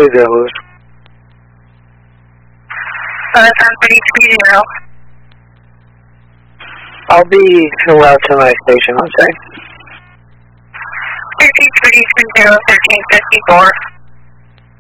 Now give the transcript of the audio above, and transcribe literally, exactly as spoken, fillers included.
Who is that, Lewis? Uh, ten thirty-three zero. I'll be allowed to my station, I'm sorry. thirteen thirty-three zero, thirteen fifty-four.